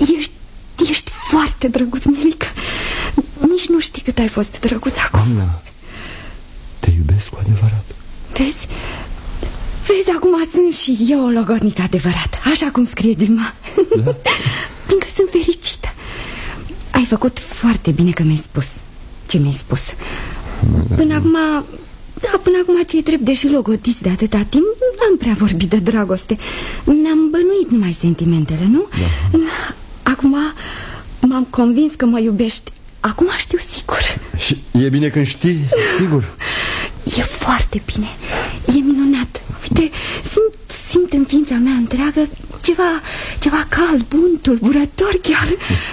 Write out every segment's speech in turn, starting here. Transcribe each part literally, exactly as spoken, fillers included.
Ești, ești foarte drăguț, Milica. Nici nu știi cât ai fost drăguț acum. Doamna, te iubesc cu adevărat. Vezi? Vezi, acum sunt și eu o logodnică adevărat, așa cum scrie Dumas. Da? Fiindcă sunt fericită. Ai făcut foarte bine că mi-ai spus ce mi-ai spus. Până acum, da, până acum ce-i drept, deși logodiți de atâta timp, n-am prea vorbit de dragoste. Ne-am bănuit numai sentimentele, nu? Da. Acum m-am convins că mă iubești. Acum știu sigur. Și e bine când știi, sigur? E foarte bine, e minunat. Uite, simt, simt în ființa mea întreagă ceva, ceva cald, bun, tulburător chiar.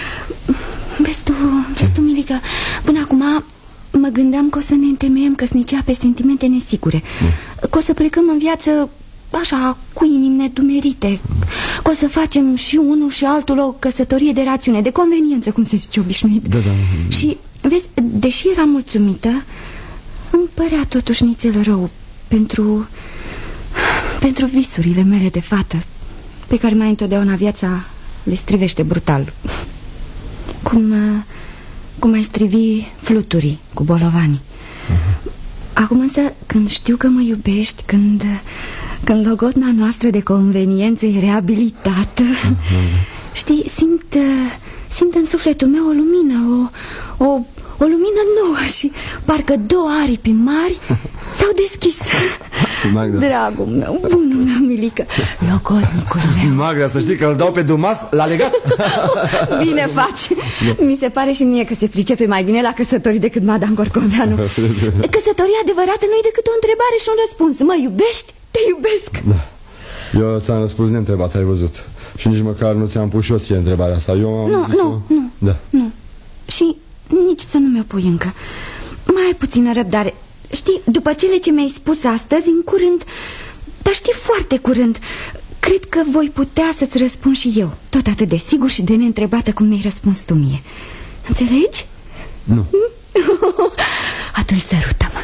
Vezi tu, vezi tu, Milica, până acum mă gândeam că o să ne întemeiem căsnicia pe sentimente nesigure, că o să plecăm în viață așa, cu inimi nedumerite, că o să facem și unul și altul o căsătorie de rațiune, de conveniență, cum se zice obișnuit. Da, da. Și, vezi, deși eram mulțumită, îmi părea totuși nițel rău pentru, pentru visurile mele de fată, pe care mai întotdeauna viața le strivește brutal. Cum, cum ai strivi fluturii cu bolovanii. uh-huh. Acum însă, când știu că mă iubești, când, când logodna noastră de conveniență e reabilitată, uh-huh. știi, simt, simt în sufletul meu o lumină, o, o, o lumină nouă și parcă două aripi mari s-au deschis. Magda. Dragul meu, bunul meu, Milica, logodnicul meu. Magda, să știi că îl dau pe Dumas la legat. Bine faci. Mi se pare și mie că se pricepe mai bine la căsătorii decât Madame Corcoveanu. Căsătoria adevărată nu e decât o întrebare și un răspuns. Mă iubești? Te iubesc. Da. Eu ți-am răspuns neîntrebat, ai văzut. Și nici măcar nu ți-am pus și eu ție întrebarea asta. Eu am Nu, nu, nu, da. nu. Și nici să nu mi-o pui încă. Mai ai puțină răbdare. Știi, după cele ce mi-ai spus astăzi, în curând, dar știi, foarte curând, cred că voi putea să-ți răspund și eu, tot atât de sigur și de neîntrebată cum mi-ai răspuns tu mie. Înțelegi? Nu. Atunci sărută-mă.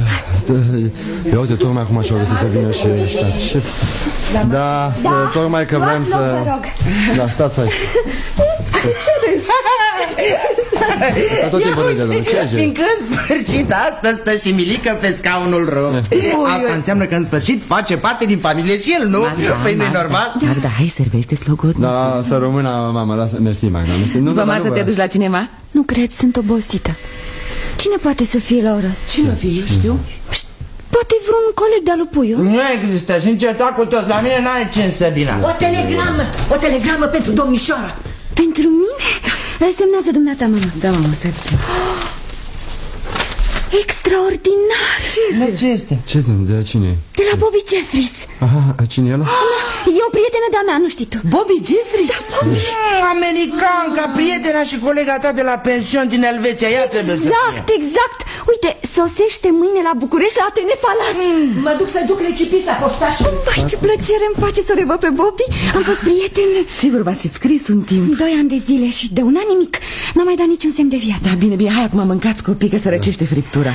Ia uite, tocmai acum și-o găsit să vină și ăștia. Ce... Da, da, da, tocmai că vrem să... Loc, da, stați aici. Ce râzi? Tot timpul râde, domnule. Ce ai? Fiindcă în sfârșit astăzi stă și Milica pe scaunul rupt. Asta înseamnă că în sfârșit face parte din familie și el, nu? Păi nu-i normal? Magda, hai, servește slogodnic. Da, să rămână, mama, lasă. Mersi, Magda. După masă te duci la cinema? Nu cred, sunt obosită. Cine poate să fie la ora asta? Cine o fi, eu știu? Poate vreun coleg de-al lui Puiu. Nu există, sincer, ta cu toți. La mine n-are cine să vină. O telegramă, o telegramă pentru domnișoara. Pentru mine? Semnează dumneata, mama. Da, mama, stai puțin. Extraordinar. Ce este? Ce este? Ce, de cine? De la Bobby Jeffries. Aha, cine e el? E o prietenă de-a mea, nu știi tu. Bobby Jeffries? Da, Bobby. Americanca, prietena și colega ta de la pension din Elveția. Ea trebuie să fie. Exact, exact. Uite, sosește mâine la București, la Atene Palace. mm, Mă duc să duc recipisa poștașului. Vai, ce plăcere îmi face să revăd pe Bobby. Am fost prieteni. Sigur, v-ați scris un timp. Doi ani de zile și de un an nimic. N-am mai dat niciun semn de viață. Da, bine, bine, hai acum mâncați copii că se răcește friptura.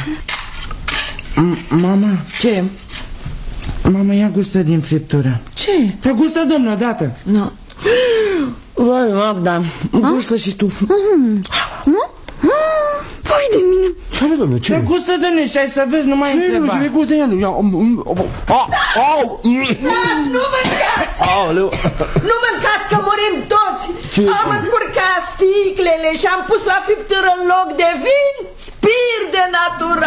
Mama. Ce? Mama, ia gustă din friptură. Ce? Te gustă, domnule, odată. Nu. Vai, Magda, gustă și tu. Nu? Vai de mine. Ce are, domnule? Ce? Te gustă, domnule, și ai să vezi, nu mai întreba. Ce e, gustă, ia, ia, Nu mâncați! Nu mâncați că murim toți. Am încurcat sticlele și am pus la friptură în loc de vin